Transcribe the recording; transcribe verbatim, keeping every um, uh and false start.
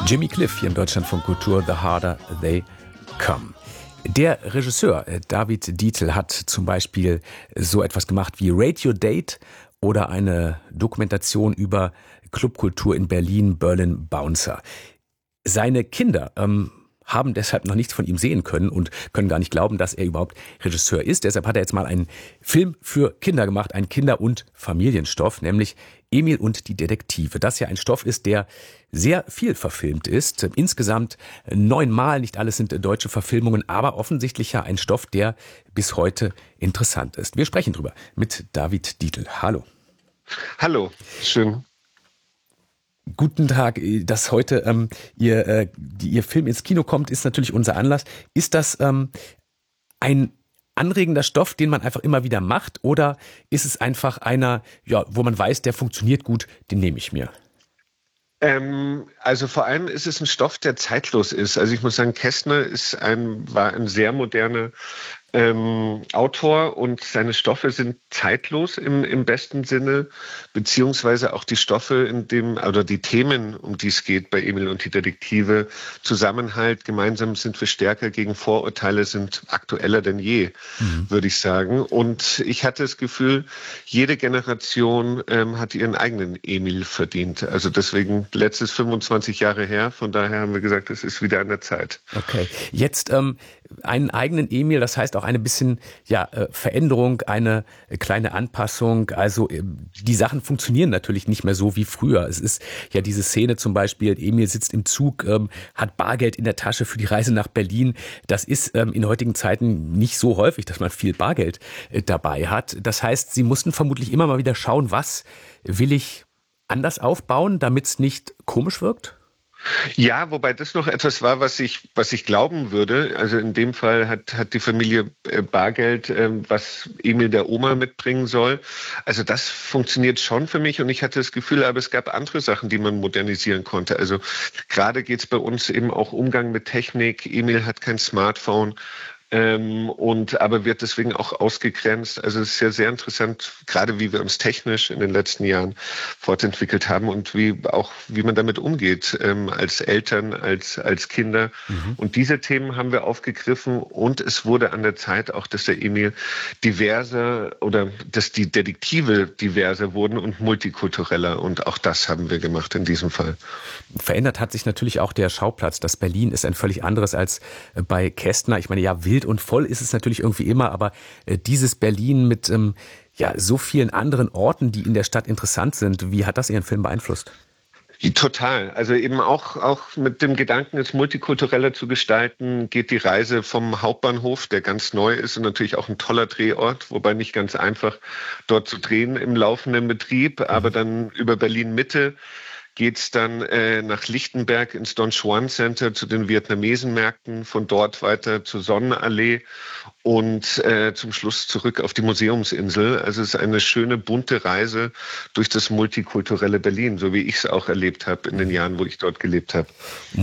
Jimmy Cliff hier im Deutschlandfunk Kultur, The Harder They Come. Der Regisseur David Dietl hat zum Beispiel so etwas gemacht wie Radio Date oder eine Dokumentation über Clubkultur in Berlin, Berlin Bouncer. Seine Kinder ähm, haben deshalb noch nichts von ihm sehen können und können gar nicht glauben, dass er überhaupt Regisseur ist. Deshalb hat er jetzt mal einen Film für Kinder gemacht, einen Kinder- und Familienstoff, nämlich Emil und die Detektive. Das ja ein Stoff ist, der sehr viel verfilmt ist. Insgesamt neunmal, nicht alles sind deutsche Verfilmungen, aber offensichtlich ja ein Stoff, der bis heute interessant ist. Wir sprechen drüber mit David Dietl. Hallo. Hallo, schön. Guten Tag, dass heute ähm, ihr, äh, die, Ihr Film ins Kino kommt, ist natürlich unser Anlass. Ist das ähm, ein anregender Stoff, den man einfach immer wieder macht, oder ist es einfach einer, ja, wo man weiß, der funktioniert gut, den nehme ich mir? Ähm, also vor allem ist es ein Stoff, der zeitlos ist. Also ich muss sagen, Kästner ist ein, war ein sehr moderner ähm, Autor und seine Stoffe sind zeitlos im, im besten Sinne, beziehungsweise auch die Stoffe, in dem, oder die Themen, um die es geht bei Emil und die Detektive, Zusammenhalt, gemeinsam sind wir stärker gegen Vorurteile, sind aktueller denn je, mhm. würde ich sagen. Und ich hatte das Gefühl, jede Generation ähm, hat ihren eigenen Emil verdient. Also deswegen letztes fünfundzwanzig Jahre her, von daher haben wir gesagt, es ist wieder an der Zeit. Okay, jetzt ähm, einen eigenen Emil, das heißt auch eine bisschen ja, äh, Veränderung, eine äh, kleine Anpassung. Also äh, die Sachen funktionieren natürlich nicht mehr so wie früher. Es ist ja diese Szene zum Beispiel, Emil sitzt im Zug, ähm, hat Bargeld in der Tasche für die Reise nach Berlin. Das ist ähm, in heutigen Zeiten nicht so häufig, dass man viel Bargeld äh, dabei hat. Das heißt, sie mussten vermutlich immer mal wieder schauen, was will ich anders aufbauen, damit es nicht komisch wirkt? Ja, wobei das noch etwas war, was ich, was ich glauben würde. Also in dem Fall hat, hat die Familie Bargeld, was Emil der Oma mitbringen soll. Also das funktioniert schon für mich und ich hatte das Gefühl, aber es gab andere Sachen, die man modernisieren konnte. Also gerade geht es bei uns eben auch Umgang mit Technik. Emil hat kein Smartphone. Ähm, und aber wird deswegen auch ausgegrenzt. Also es ist ja sehr interessant, gerade wie wir uns technisch in den letzten Jahren fortentwickelt haben und wie auch wie man damit umgeht ähm, als Eltern, als als Kinder. Mhm. Und diese Themen haben wir aufgegriffen und es wurde an der Zeit auch, dass der Emil diverser oder dass die Detektive diverser wurden und multikultureller und auch das haben wir gemacht in diesem Fall. Verändert hat sich natürlich auch der Schauplatz. Das Berlin ist ein völlig anderes als bei Kästner. Ich meine, ja, wild und voll ist es natürlich irgendwie immer, aber äh, dieses Berlin mit ähm, ja, so vielen anderen Orten, die in der Stadt interessant sind, wie hat das Ihren Film beeinflusst? Total. Also eben auch, auch mit dem Gedanken, es multikultureller zu gestalten, geht die Reise vom Hauptbahnhof, der ganz neu ist und natürlich auch ein toller Drehort, wobei nicht ganz einfach dort zu drehen im laufenden Betrieb, aber dann über Berlin-Mitte geht's dann äh, nach Lichtenberg ins Don Juan Center zu den Vietnamesenmärkten, von dort weiter zur Sonnenallee und äh, zum Schluss zurück auf die Museumsinsel. Also es ist eine schöne, bunte Reise durch das multikulturelle Berlin, so wie ich es auch erlebt habe in den Jahren, wo ich dort gelebt habe.